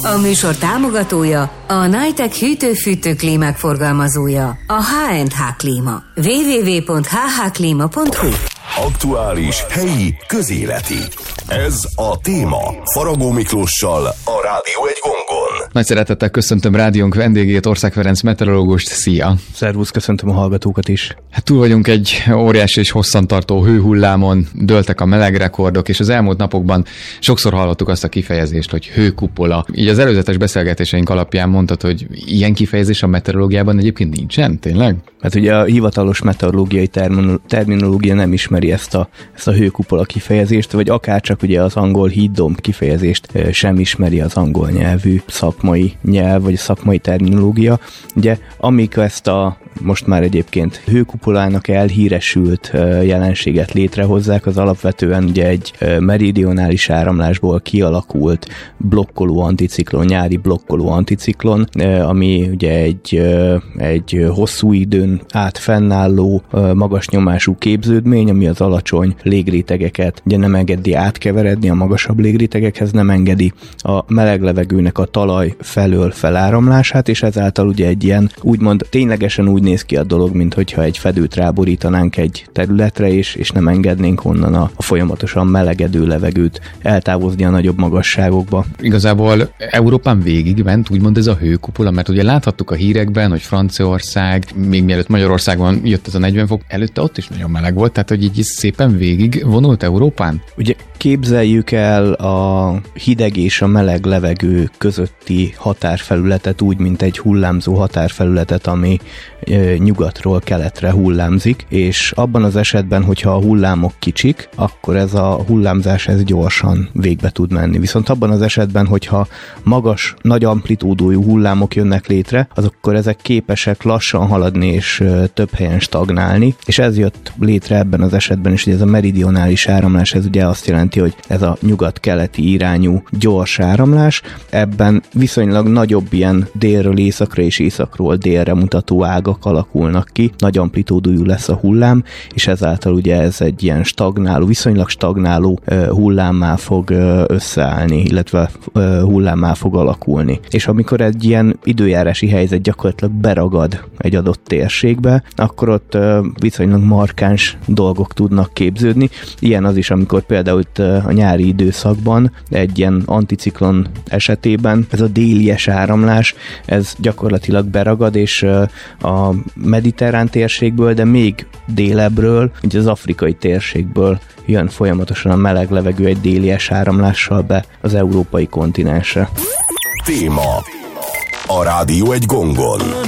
A műsor támogatója a Nitec hűtő-fűtő klímák forgalmazója, a H&H Klíma. www.hhklima.hu. Aktuális, helyi, közéleti. Ez a téma. Faragó Miklóssal, a Rádió egy gongon. Nagy szeretettel köszöntöm rádiónk vendégét, Ország Ferenc meteorológust. Szia! Szervusz, köszöntöm a hallgatókat is. Hát túl vagyunk egy óriási és hosszantartó hőhullámon, dőltek a melegrekordok, és az elmúlt napokban sokszor hallottuk azt a kifejezést, hogy hőkupola. Így az előzetes beszélgetéseink alapján mondtad, hogy ilyen kifejezés a meteorológiában egyébként nincsen, tényleg? Hát ugye a hivatalos meteorológiai terminológia nem ismeri ezt a hőkupola kifejezést, vagy akárcsak ugye az angol heat dome kifejezést sem ismeri az angol nyelvű szakmai nyelv, vagy a szakmai terminológia. Ugye amíg ezt a most már egyébként hőkupolának elhíresült jelenséget létrehozzák, az alapvetően ugye egy meridionális áramlásból kialakult blokkoló anticiklon, nyári blokkoló anticiklon, ami ugye egy hosszú időn át fennálló magas nyomású képződmény, ami az alacsony légrétegeket ugye nem engedi átkeveredni a magasabb légrétegekhez, nem engedi a meleg levegőnek a talaj felől feláramlását, és ezáltal ugye egy ilyen úgymond ténylegesen úgy néz ki a dolog, mint hogyha egy fedőt ráborítanánk egy területre, és nem engednénk onnan a folyamatosan melegedő levegőt eltávozni a nagyobb magasságokba. Igazából Európán végigment úgymond ez a hőkupola, mert ugye láthattuk a hírekben, hogy Franciaország, még mielőtt Magyarországon jött ez a 40 fok, előtte ott is nagyon meleg volt, tehát hogy így szépen végig vonult Európán? Ugye képzeljük el a hideg és a meleg levegő közötti határfelületet úgy, mint egy hullámzó határfelületet, ami nyugatról keletre hullámzik, és abban az esetben, hogyha a hullámok kicsik, akkor ez a hullámzás gyorsan végbe tud menni. Viszont abban az esetben, hogyha magas, nagy amplitúdójú hullámok jönnek létre, akkor ezek képesek lassan haladni és több helyen stagnálni, és ez jött létre ebben az esetben is, hogy ez a meridionális áramlás, ez ugye azt jelenti, hogy ez a nyugat-keleti irányú gyors áramlás, ebben viszonylag nagyobb ilyen délről északra és északról délre mutató ágak alakulnak ki, nagy amplitúdójú lesz a hullám, és ezáltal ugye ez egy ilyen stagnáló, viszonylag stagnáló hullámmá fog összeállni, illetve hullámmá fog alakulni. És amikor egy ilyen időjárási helyzet gyakorlatilag beragad egy adott térségbe, akkor ott viszonylag markáns dolgok tudnak képződni. Ilyen az is, amikor például itt a nyári időszakban egy ilyen anticiklon esetében ez a délies áramlás, ez gyakorlatilag beragad, és a mediterrán térségből, de még délebbről, ugye az afrikai térségből jön folyamatosan a meleg levegő egy délies áramlással be az európai kontinensre. Téma. A Rádió egy gongon.